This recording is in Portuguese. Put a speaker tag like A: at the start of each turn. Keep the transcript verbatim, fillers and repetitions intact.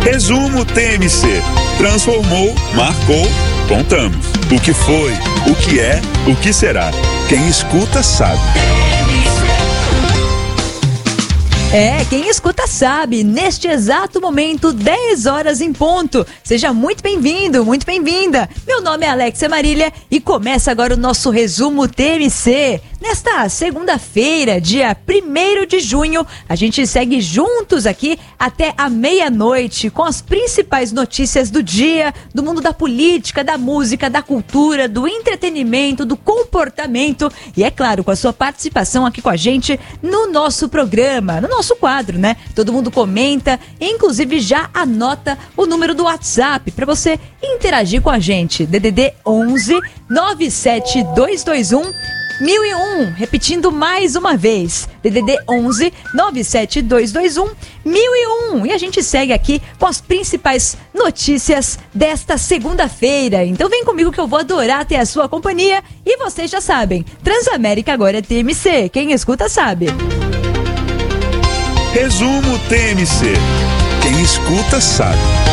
A: Resumo T M C. Transformou, marcou, contamos. O que foi, o que é, o que será. Quem escuta sabe.
B: É, quem escuta sabe, neste exato momento, dez horas em ponto. Seja muito bem-vindo, muito bem-vinda. Meu nome é Alexia Marília e começa agora o nosso Resumo T M C. Nesta segunda-feira, dia primeiro de junho, a gente segue juntos aqui até a meia-noite com as principais notícias do dia, do mundo da política, da música, da cultura, do entretenimento, do comportamento e, é claro, com a sua participação aqui com a gente no nosso programa, no nosso quadro, né? Todo mundo comenta, inclusive já anota o número do WhatsApp para você interagir com a gente. D D D onze nove sete dois dois um mil e um, repetindo mais uma vez, D D D onze nove sete dois dois um mil e um. E a gente segue aqui com as principais notícias desta segunda-feira. Então vem comigo que eu vou adorar ter a sua companhia. E vocês já sabem, Transamérica agora é T M C. Quem escuta sabe.
A: Resumo T M C. Quem escuta sabe.